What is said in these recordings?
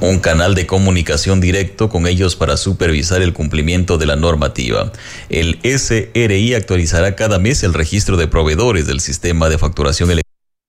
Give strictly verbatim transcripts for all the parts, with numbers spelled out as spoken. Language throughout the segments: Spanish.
un canal de comunicación directo con ellos para supervisar el cumplimiento de la normativa. El S R I actualizará cada mes el registro de proveedores del sistema de facturación electrónica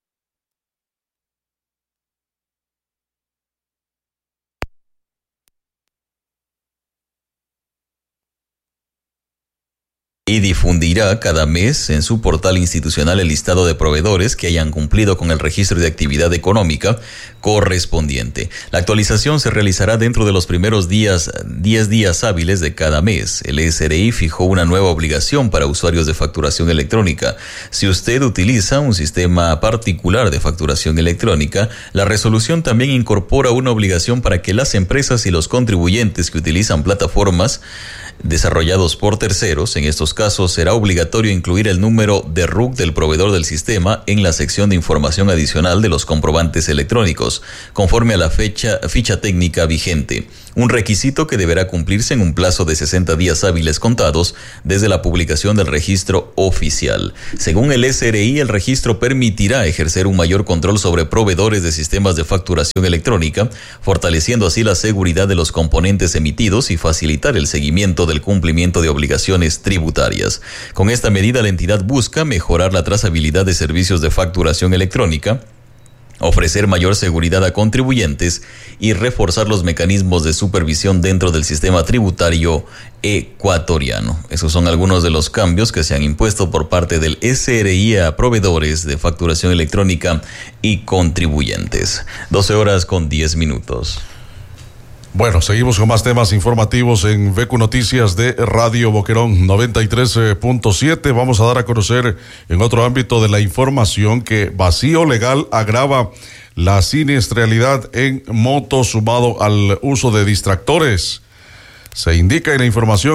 y difundirá cada mes en su portal institucional el listado de proveedores que hayan cumplido con el registro de actividad económica correspondiente. La actualización se realizará dentro de los primeros días, diez días hábiles de cada mes. El S R I fijó una nueva obligación para usuarios de facturación electrónica. Si usted utiliza un sistema particular de facturación electrónica, la resolución también incorpora una obligación para que las empresas y los contribuyentes que utilizan plataformas desarrollados por terceros, en estos casos será obligatorio incluir el número de R U C del proveedor del sistema en la sección de información adicional de los comprobantes electrónicos, conforme a la fecha, ficha técnica vigente. Un requisito que deberá cumplirse en un plazo de sesenta días hábiles contados desde la publicación del registro oficial. Según el S R I, el registro permitirá ejercer un mayor control sobre proveedores de sistemas de facturación electrónica, fortaleciendo así la seguridad de los componentes emitidos y facilitar el seguimiento del cumplimiento de obligaciones tributarias. Con esta medida, la entidad busca mejorar la trazabilidad de servicios de facturación electrónica, ofrecer mayor seguridad a contribuyentes y reforzar los mecanismos de supervisión dentro del sistema tributario ecuatoriano. Esos son algunos de los cambios que se han impuesto por parte del S R I a proveedores de facturación electrónica y contribuyentes. doce horas con diez minutos. Bueno, seguimos con más temas informativos en V Q Noticias de Radio Boquerón noventa y tres punto siete. Vamos a dar a conocer en otro ámbito de la información que vacío legal agrava la siniestralidad en motos sumado al uso de distractores. Se indica en la información